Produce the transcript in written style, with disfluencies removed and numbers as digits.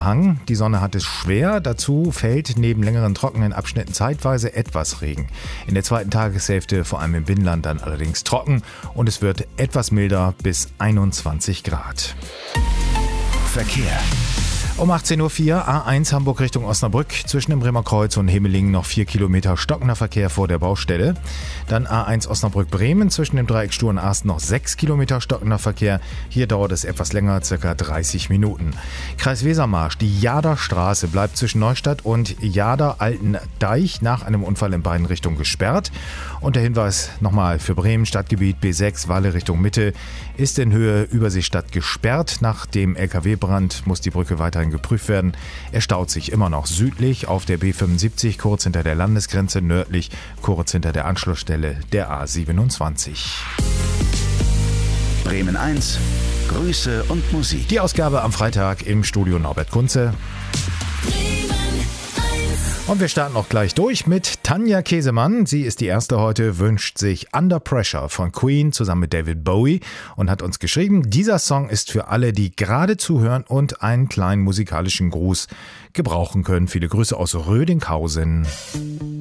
Hang. Die Sonne hat es schwer. Dazu fällt neben längeren trockenen Abschnitten zeitweise etwas Regen. In der zweiten Tageshälfte, vor allem im Binnenland, dann allerdings trocken und es wird etwas milder bis 21 Grad. Verkehr. Um 18.04 Uhr A1 Hamburg Richtung Osnabrück. Zwischen dem Bremer Kreuz und Himmelingen noch 4 Kilometer stockender Verkehr vor der Baustelle. Dann A1 Osnabrück-Bremen. Zwischen dem Dreieck Stur und Aast noch 6 Kilometer stockender Verkehr. Hier dauert es etwas länger, ca. 30 Minuten. Kreis Wesermarsch. Die Jahder Straße bleibt zwischen Neustadt und Jahder-Altendeich nach einem Unfall in beiden Richtungen gesperrt. Und der Hinweis nochmal für Bremen, Stadtgebiet B6, Walle Richtung Mitte, ist in Höhe Überseestadt gesperrt. Nach dem LKW-Brand muss die Brücke weiterhin geprüft werden. Er staut sich immer noch südlich auf der B75, kurz hinter der Landesgrenze, nördlich, kurz hinter der Anschlussstelle der A27. Bremen 1, Grüße und Musik. Die Ausgabe am Freitag im Studio Norbert Kunze. Und wir starten auch gleich durch mit Tanja Käsemann. Sie ist die erste heute, wünscht sich Under Pressure von Queen zusammen mit David Bowie und hat uns geschrieben, dieser Song ist für alle, die gerade zuhören und einen kleinen musikalischen Gruß gebrauchen können. Viele Grüße aus Rödinghausen.